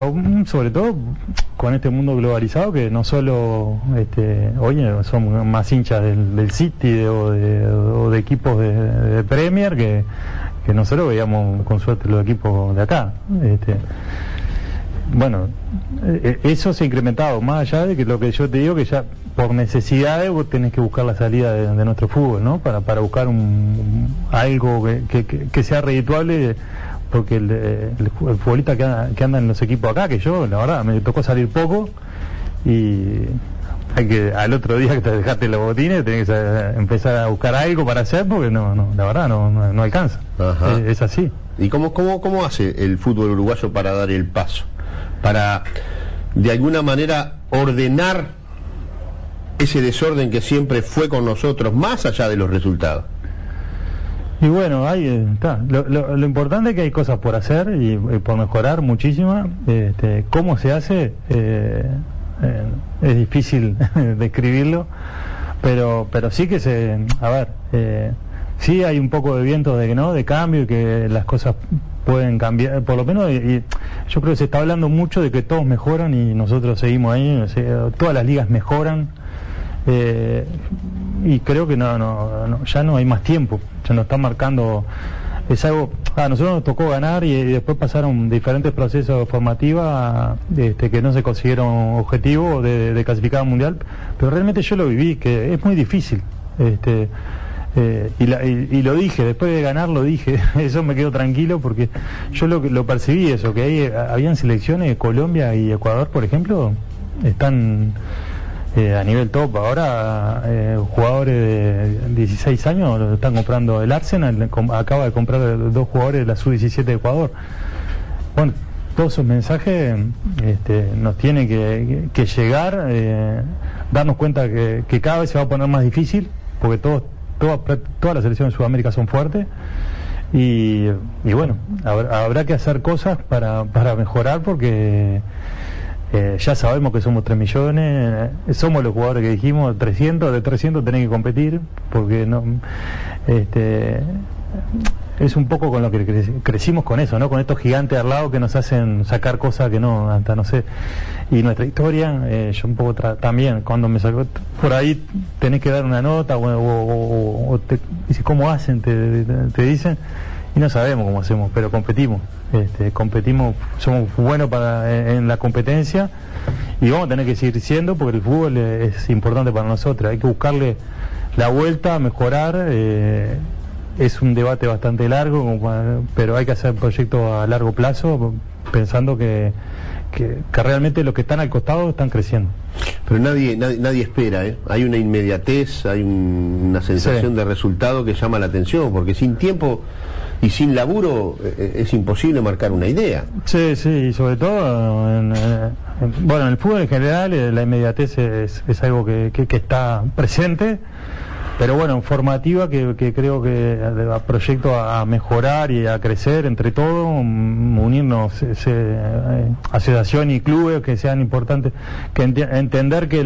Sobre todo con este mundo globalizado que no solo oye, son más hinchas del City o de equipos de Premier que nosotros veíamos con suerte los equipos de acá. Bueno, eso se ha incrementado, más allá de que lo que yo te digo, que ya por necesidades vos tenés que buscar la salida de nuestro fútbol, ¿no? Para buscar algo que sea redituable, porque el futbolista que anda en los equipos acá, que yo, la verdad, me tocó salir poco y hay que, al otro día que te dejaste los botines, tenés que empezar a buscar algo para hacer, porque no, la verdad no alcanza. Es así. ¿Y cómo hace el fútbol uruguayo para dar el paso? Para, de alguna manera, ordenar ese desorden que siempre fue con nosotros, más allá de los resultados. Y bueno, ahí está. Lo importante es que hay cosas por hacer y por mejorar muchísimas. ¿Cómo se hace? Es difícil describirlo, pero sí que sí hay un poco de viento de cambio y que las cosas pueden cambiar, por lo menos, y yo creo que se está hablando mucho de que todos mejoran y nosotros seguimos ahí, todas las ligas mejoran. Y creo que ya no hay más tiempo, ya nos está marcando, es algo, a nosotros nos tocó ganar y después pasaron diferentes procesos formativos que no se consiguieron objetivos de clasificar al mundial, pero realmente yo lo viví, que es muy difícil, y lo dije, después de ganar lo dije, eso me quedo tranquilo porque yo lo percibí eso, que habían selecciones de Colombia y Ecuador, por ejemplo, están a nivel top. Ahora jugadores de 16 años lo están comprando el Arsenal, acaba de comprar 2 jugadores de la Sub-17 de Ecuador. Bueno, todos esos mensajes nos tienen que llegar, darnos cuenta que cada vez se va a poner más difícil, porque todas las selecciones de Sudamérica son fuertes, y bueno, habrá que hacer cosas para mejorar, porque ya sabemos que somos 3 millones, somos los jugadores que dijimos, de 300 tenés que competir, porque es un poco con lo que crecimos con eso, ¿no? Con estos gigantes al lado que nos hacen sacar cosas que hasta no sé. Y nuestra historia, yo un poco también, cuando me sacó, por ahí tenés que dar una nota, o ¿cómo hacen? Te dicen, y no sabemos cómo hacemos, pero competimos, somos buenos en la competencia y vamos a tener que seguir siendo, porque el fútbol es importante para nosotros, hay que buscarle la vuelta, mejorar, es un debate bastante largo, pero hay que hacer proyectos a largo plazo, pensando que realmente los que están al costado están creciendo. Pero nadie espera, hay una inmediatez, hay una sensación de resultado que llama la atención, porque sin tiempo y sin laburo es imposible marcar una idea. Sí, y sobre todo en el fútbol en general la inmediatez es algo que está presente, pero bueno, en formativa que creo que proyecto a mejorar y a crecer entre todos, unirnos, asociación y clubes que sean importantes, que entender que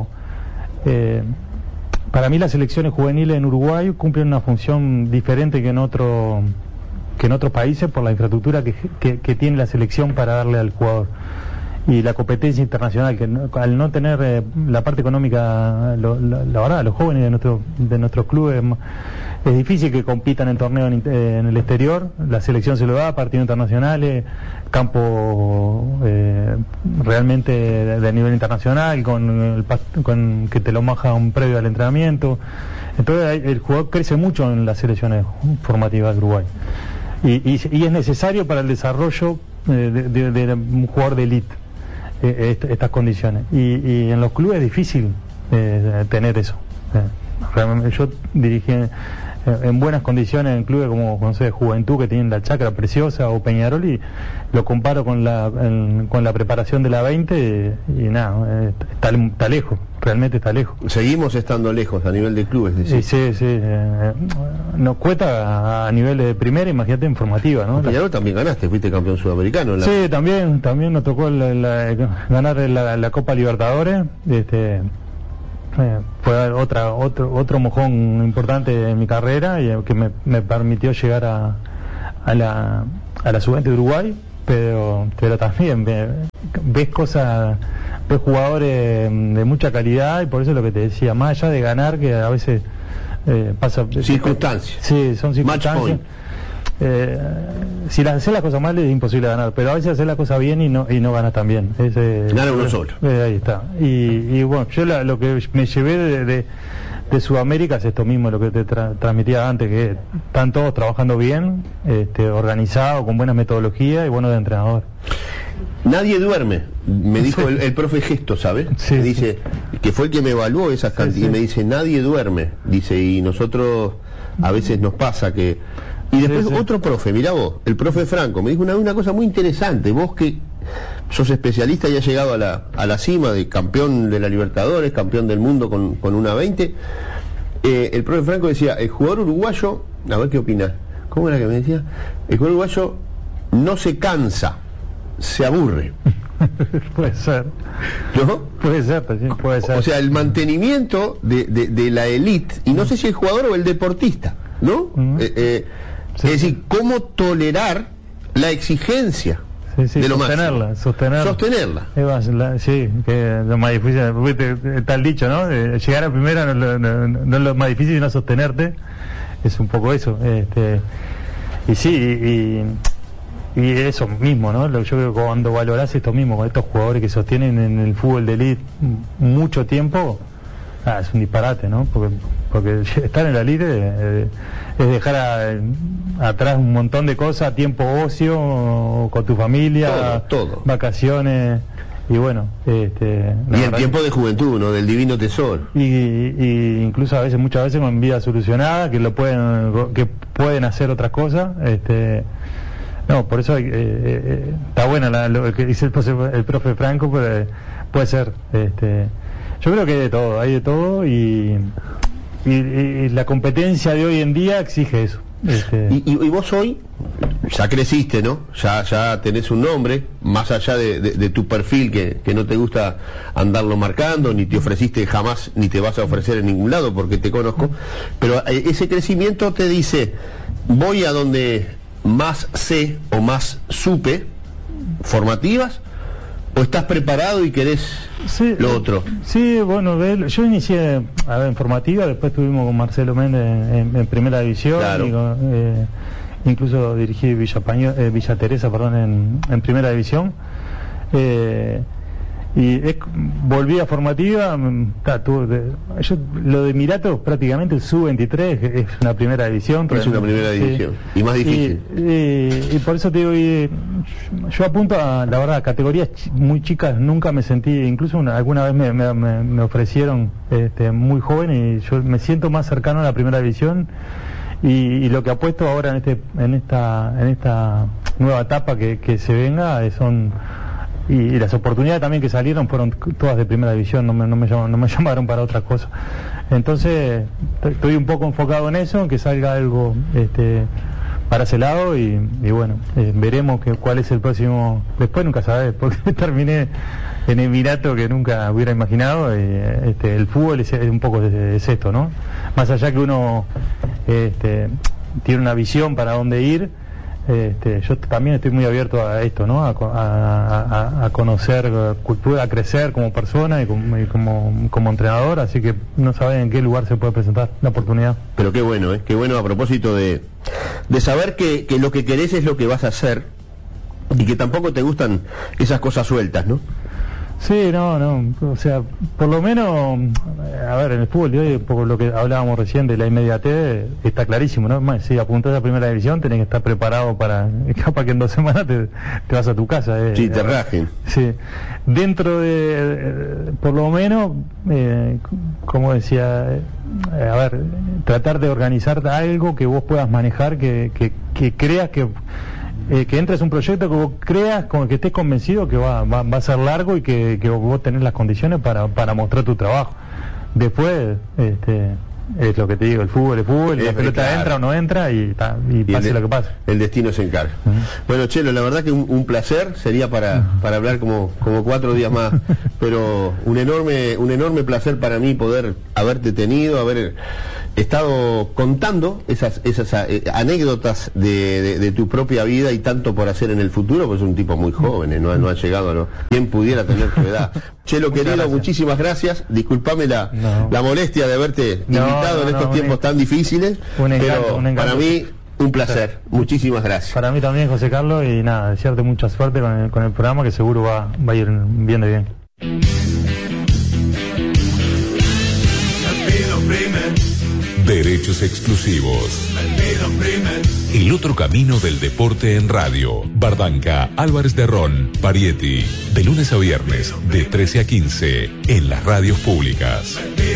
para mí las selecciones juveniles en Uruguay cumplen una función diferente que en otros países, por la infraestructura que tiene la selección para darle al jugador, y la competencia internacional, que al no tener la parte económica, la verdad, los jóvenes de nuestros clubes es difícil que compitan en torneos en el exterior. La selección se lo da, partidos internacionales, campo realmente de nivel internacional, con que te lo majan previo al entrenamiento. Entonces el jugador crece mucho en las selecciones formativas de Uruguay, y es necesario para el desarrollo de un jugador de élite estas condiciones, y en los clubes es difícil tener eso. Realmente yo dirigí en buenas condiciones en clubes como Juventud, que tienen la Chacra preciosa, o Peñarol, y lo comparo con la preparación de la 20 y nada, está lejos, realmente está lejos. Seguimos estando lejos a nivel de clubes, decís. Sí, nos cuesta a nivel de primera, imagínate en formativa, ¿no? Peñarol también ganaste, fuiste campeón sudamericano. Sí, también nos tocó ganar la Copa Libertadores. Fue otro mojón importante en mi carrera, y que me permitió llegar a la Sub-20 de Uruguay, pero también ves cosas, ves jugadores de mucha calidad, y por eso es lo que te decía, más allá de ganar, que a veces pasa circunstancias. Sí, son circunstancias. Si haces las cosas mal es imposible ganar, pero a veces hacer la cosa bien y no ganas tan bien. Gana uno solo. Ahí está. Y bueno, yo lo que me llevé de Sudamérica es esto mismo, lo que te transmitía antes, que están todos trabajando bien, organizados, con buena metodología y buenos de entrenador. Nadie duerme, me dijo el profe Gesto, ¿sabes? Sí, dice, que fue el que me evaluó esas cantidades, y me dice, nadie duerme, dice, y nosotros a veces nos pasa que... Y después otro profe, mirá vos, el profe Franco, me dijo una cosa muy interesante, vos que sos especialista y has llegado a la cima de campeón de la Libertadores, campeón del mundo con una 20, el profe Franco decía, el jugador uruguayo, a ver qué opinás, ¿cómo era que me decía? El jugador uruguayo no se cansa, se aburre. Puede ser. ¿No? Puede ser, sí, puede ser. O sea, el mantenimiento de la élite, y no sé si el jugador o el deportista, ¿no? Sí, es decir, cómo tolerar la exigencia de lo máximo. Sostenerla. Sí, que es lo más difícil. Está el dicho, ¿no? Llegar a primera no es lo más difícil, sino sostenerte. Es un poco eso. Y sí, y eso mismo, ¿no? Yo creo que cuando valorás esto mismo, con estos jugadores que sostienen en el fútbol de elite mucho tiempo, es un disparate, ¿no? Porque estar en la elite es dejar atrás un montón de cosas, tiempo ocio, con tu familia, todo. Vacaciones, y bueno, y el tiempo de juventud, ¿no? Del divino tesoro. Y incluso muchas veces con vida solucionada, que pueden hacer otras cosas, no, por eso está buena lo que dice el profe Franco, pero puede ser, yo creo que hay de todo, y la competencia de hoy en día exige eso. Y vos hoy ya creciste, ¿no? Ya tenés un nombre, más allá de tu perfil, que no te gusta andarlo marcando, ni te ofreciste jamás, ni te vas a ofrecer en ningún lado, porque te conozco, pero ese crecimiento te dice, voy a donde más sé o más supe, formativas, o estás preparado y querés lo otro. Sí, bueno, yo inicié en formativa, después estuvimos con Marcelo Méndez en primera división, claro. Incluso dirigí Villa Teresa, en primera división, y volví a formativa. Lo de Emiratos prácticamente el sub-23 es una primera división. Es una primera división, y más difícil. Y por eso te digo, yo apunto a, la verdad, categorías muy chicas. Nunca me sentí, incluso alguna vez me ofrecieron muy joven, y yo me siento más cercano a la primera división, y lo que apuesto ahora en esta nueva etapa que se venga son... Y las oportunidades también que salieron fueron todas de primera división, no me llamaron para otras cosas. Entonces estoy un poco enfocado en eso, en que salga algo para ese lado, y bueno, veremos cuál es el próximo. Después nunca sabes, porque terminé en Emirato, que nunca hubiera imaginado. El fútbol es un poco es esto, ¿no? Más allá que uno tiene una visión para dónde ir, yo también estoy muy abierto a esto, ¿no? A conocer cultura, a crecer como persona y como entrenador, así que no saben en qué lugar se puede presentar la oportunidad. Pero qué bueno, qué bueno, a propósito de saber que lo que querés es lo que vas a hacer, y que tampoco te gustan esas cosas sueltas, ¿no? Sí, no, o sea, por lo menos, a ver, en el fútbol de hoy, por lo que hablábamos recién de la inmediatez, está clarísimo, ¿no? Si apuntás a la primera división, tenés que estar preparado capaz que en 2 semanas te vas a tu casa. Sí, te rajen. Sí, dentro de, por lo menos, como decía, a ver, tratar de organizar algo que vos puedas manejar, que creas que entres un proyecto que vos creas, con el que estés convencido que va a ser largo, y que vos tenés las condiciones para mostrar tu trabajo. Después, es lo que te digo, el fútbol, la pelota claro. Entra o no entra, y pase lo que pase. El destino se encarga. Bueno, Chelo, la verdad que un placer, sería para hablar como 4 días más, pero un enorme placer para mí poder haberte tenido, haber estado contando esas anécdotas de tu propia vida y tanto por hacer en el futuro, pues es un tipo muy joven, no ha llegado a quien pudiera tener tu edad. Chelo querido, muchísimas gracias. Disculpame la molestia de haberte invitado en estos tiempos tan difíciles, pero para mí un placer. Muchísimas gracias. Para mí también, José Carlos, y nada, desearte mucha suerte con el programa, que seguro va a ir bien de bien. Derechos exclusivos. El otro camino del deporte en radio. Bardanca, Álvarez de Ron, Parietti. De lunes a viernes, de 13 a 15, en las radios públicas.